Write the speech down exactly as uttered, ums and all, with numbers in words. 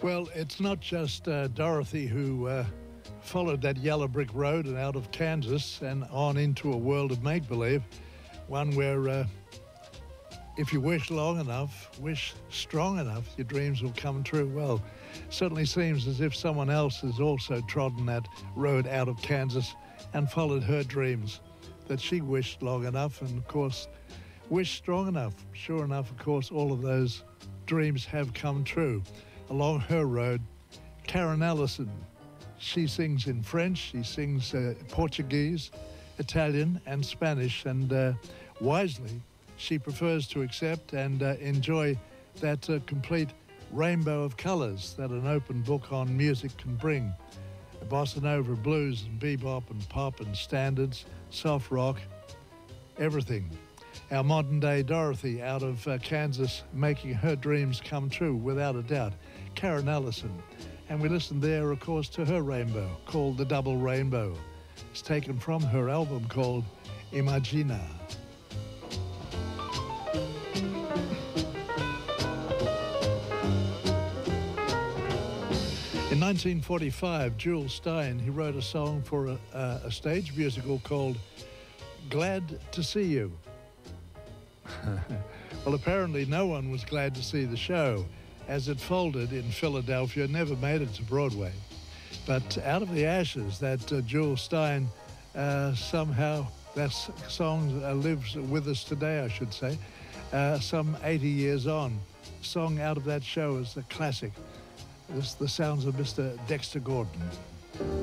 Well, it's not just uh, Dorothy who uh, followed that yellow brick road and out of Kansas and on into a world of make-believe, one where uh, if you wish long enough, wish strong enough, your dreams will come true. Well, certainly seems as if someone else has also trodden that road out of Kansas and followed her dreams, that she wished long enough and, of course, wished strong enough. Sure enough, of course, all of those dreams have come true. Along her road, Karen Ellison. She sings in French, she sings uh, Portuguese, Italian and Spanish, and uh, wisely, she prefers to accept and uh, enjoy that uh, complete rainbow of colors that an open book on music can bring. Bossa Nova, blues and bebop and pop and standards, soft rock, everything. Our modern day Dorothy out of uh, Kansas, making her dreams come true without a doubt. Karen Ellison. And we listened there, of course, to her rainbow called The Double Rainbow. It's taken from her album called Imagina. In nineteen forty-five, Jules Stein, he wrote a song for a, uh, a stage musical called Glad to See You. Well, apparently no one was glad to see the show, as it folded in Philadelphia, never made it to Broadway. But out of the ashes, that uh, Jules Stein, uh, somehow, that song uh, lives with us today, I should say, uh, some eighty years on. The song out of that show is a classic. It's the sounds of Mister Dexter Gordon.